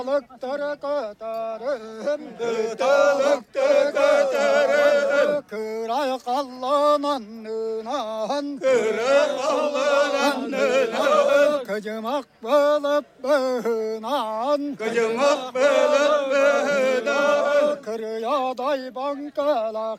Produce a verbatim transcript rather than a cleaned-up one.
Kıtalıktır kıtarım, Kıtalıktır kıtarım, kıray kallananınan, kıray kallananınan, kıcımak bılıp bığınan, kıcımak bılıp bığınan, kırıya day bankalak